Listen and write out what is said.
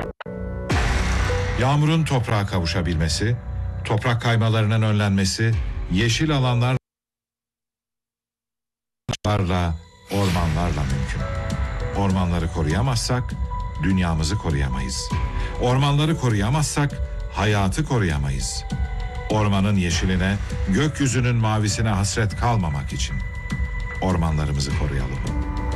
Yağmurun toprağa kavuşabilmesi, toprak kaymalarının önlenmesi, yeşil alanlarla, ormanlarla mümkün. Ormanları koruyamazsak dünyamızı koruyamayız. Ormanları koruyamazsak hayatı koruyamayız. Ormanın yeşiline, gökyüzünün mavisine hasret kalmamak için ormanlarımızı koruyalım.